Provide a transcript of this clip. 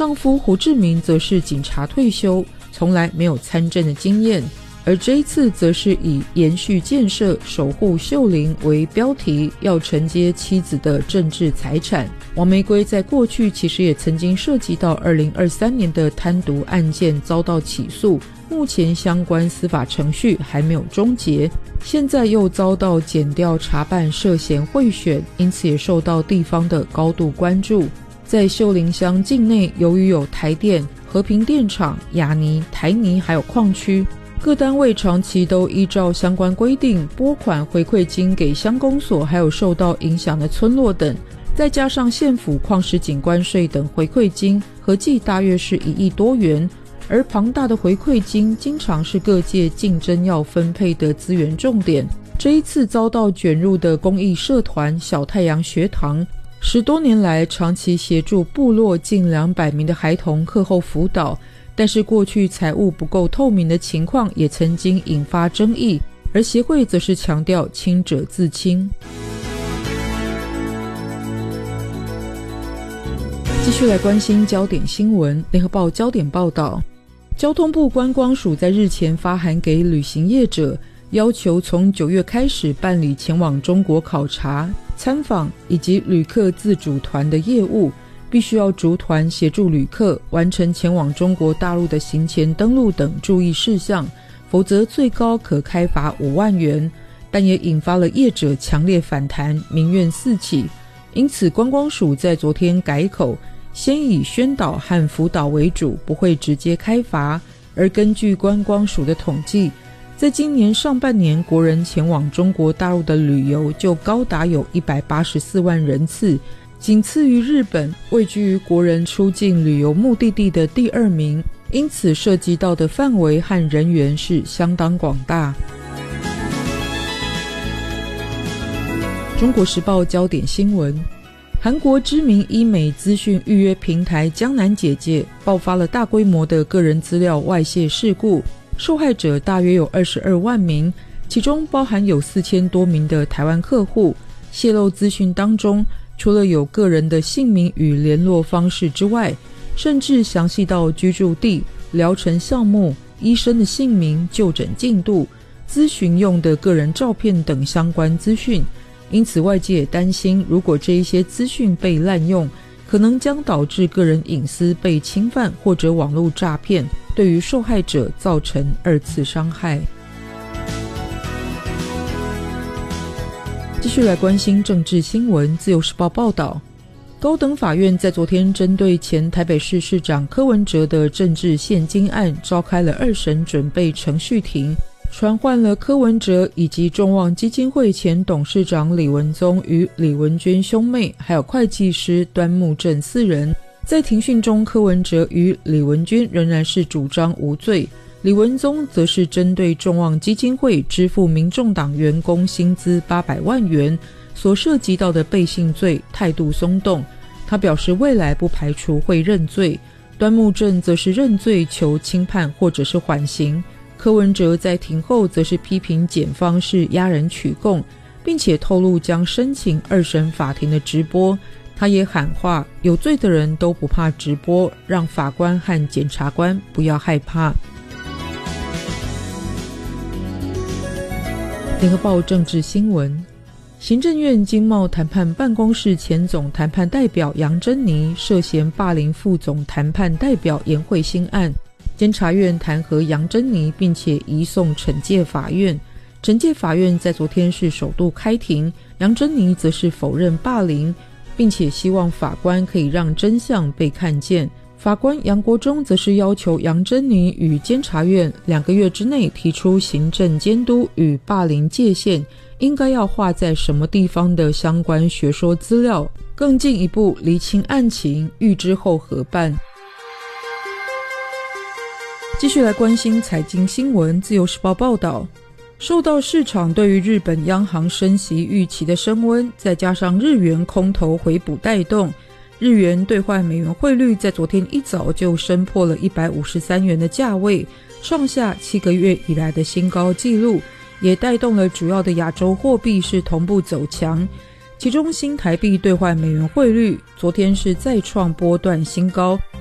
丈夫胡志明则是警察退休，从来没有参政的经验，而这一次则是以延续建设守护秀林为标题，要承接妻子的政治财产。王玫瑰在过去其实也曾经涉及到2023年的贪渎案件遭到起诉，目前相关司法程序还没有终结，现在又遭到检调查办涉嫌贿选，因此也受到地方的高度关注。在秀林乡境内，由于有台电、和平电厂、亚泥、台泥还有矿区，各单位长期都依照相关规定拨款回馈金给乡公所还有受到影响的村落等，再加上县府矿石景观税等回馈金，合计大约是1亿多元。而庞大的回馈金经常是各界竞争要分配的资源重点。这一次遭到卷入的公益社团小太阳学堂，10多年来长期协助部落近200名的孩童课后辅导，但是过去财务不够透明的情况也曾经引发争议，而协会则是强调清者自清。继续来关心焦点新闻，联合报焦点报道，交通部观光署在日前发函给旅行业者，要求从9月开始办理前往中国考察、参访以及旅客自主团的业务，必须要逐团协助旅客完成前往中国大陆的行前登录等注意事项，否则最高可开罚5万元。但也引发了业者强烈反弹，民怨四起。因此观光署在昨天改口，先以宣导和辅导为主，不会直接开罚。而根据观光署的统计，在今年上半年，国人前往中国大陆的旅游就高达有184万人次，仅次于日本，位居于国人出境旅游目的地的第2名，因此涉及到的范围和人员是相当广大。中国时报焦点新闻，韩国知名医美资讯预约平台江南姐姐爆发了大规模的个人资料外泄事故，受害者大约有22万名，其中包含有4000多名的台湾客户。泄露资讯当中，除了有个人的姓名与联络方式之外，甚至详细到居住地、疗程项目、医生的姓名、就诊进度、咨询用的个人照片等相关资讯。因此外界也担心，如果这一些资讯被滥用，可能将导致个人隐私被侵犯或者网络诈骗，对于受害者造成2次伤害。继续来关心政治新闻，自由时报报道，高等法院在昨天针对前台北市市长柯文哲的政治现金案召开了2审准备程序庭，传唤了柯文哲以及众望基金会前董事长李文宗与李文娟兄妹，还有会计师端木正4人。在庭讯中，柯文哲与李文娟仍然是主张无罪，李文宗则是针对众望基金会支付民众党员工薪资800万元所涉及到的背信罪态度松动，他表示未来不排除会认罪。端木正则是认罪求轻判或者是缓刑。柯文哲在庭后则是批评检方是压人取供，并且透露将申请2审法庭的直播。他也喊话，有罪的人都不怕直播，让法官和检察官不要害怕。联合报政治新闻，行政院经贸谈判办公室前总谈判代表杨珍妮涉嫌霸凌副总谈判代表颜慧欣案，监察院弹劾杨珍妮，并且移送惩戒法院。惩戒法院在昨天是首度开庭，杨珍妮则是否认霸凌，并且希望法官可以让真相被看见。法官杨国忠则是要求杨珍妮与监察院2个月之内提出行政监督与霸凌界限应该要划在什么地方的相关学说资料，更进一步厘清案情，预知后核办。继续来关心财经新闻，自由时报报道，受到市场对于日本央行升息预期的升温，再加上日元空头回补带动，日元兑换美元汇率在昨天一早就升破了153元的价位，创下7个月以来的新高纪录，也带动了主要的亚洲货币是同步走强。其中新台币兑换美元汇率昨天是再创波段新高，